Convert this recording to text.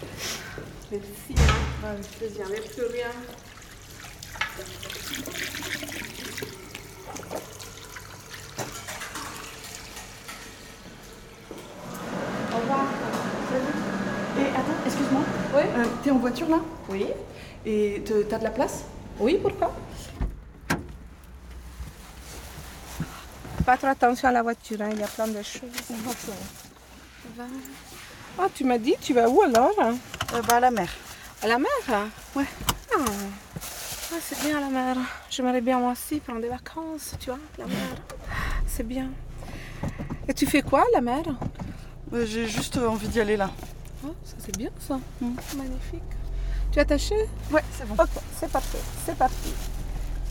Merci, hein. Avec plaisir, mais plus rien. Au revoir. Et attends, excuse-moi. Oui. T'es en voiture là? Oui. Et t'as de la place? Oui, pourquoi? Pas trop attention à la voiture, hein. Il y a plein de choses. Ah, tu m'as dit, tu vas où alors? À la mer. À la mer? Ouais. Ah, ah, c'est bien la mer. J'aimerais bien moi aussi prendre des vacances, tu vois, la mer. C'est bien. Et tu fais quoi à la mer? J'ai juste envie d'y aller là. Ah, ça c'est bien ça. Magnifique. Tu es attaché? Ouais, c'est bon. Ok, c'est parfait. C'est parti.